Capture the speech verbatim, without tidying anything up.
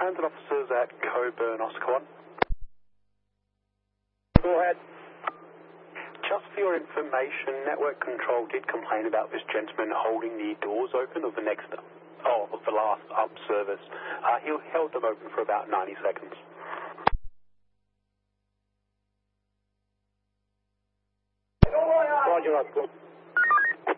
Transit officers at Coburn, Oscar one. Go ahead. Just for your information, network control did complain about this gentleman holding the doors open of the next, oh, of the last up service. Uh, he held them open for about ninety seconds. Roger, Oscar.